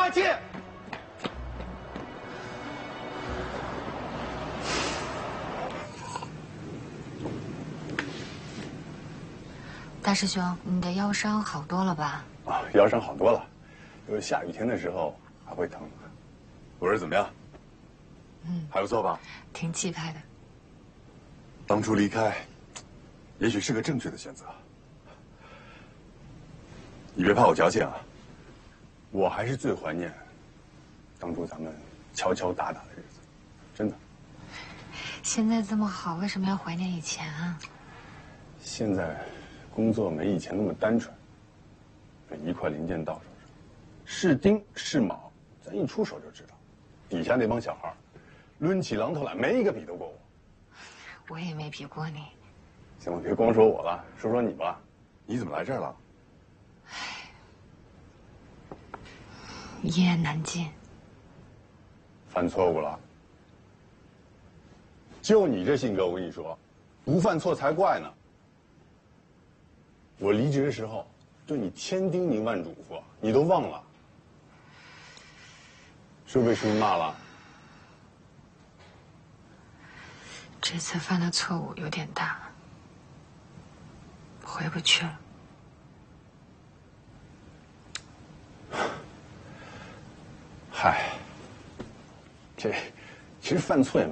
快进！ 大师兄，你的腰伤好多了吧？ 啊，腰伤好多了，就是下雨天的时候还会疼。我儿子怎么样？还不错吧？ 挺气派的。 当初离开，也许是个正确的选择。你别怕我矫情啊，我还是最怀念当初咱们敲敲打打的日子，真的。 现在这么好，为什么要怀念以前啊？ 现在工作没以前那么单纯，这一块零件到手上，是钉是铆，咱一出手就知道。底下那帮小孩，抡起榔头来，没一个比得过我。 我也没比过你。 行了，别光说我了，说说你吧。你怎么来这儿了？ 一言难尽。 犯错误了。就你这性格，我跟你说，不犯错才怪呢。我离职的时候，对你千叮咛万嘱咐，你都忘了，是不是被叔叔骂了？ 这次犯的错误有点大，回不去了。 嗨，这其实犯错也